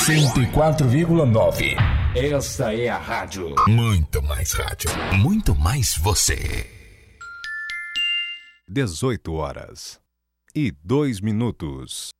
104,9. Esta é a rádio. Muito mais rádio. Muito mais você. 18 horas e 2 minutos.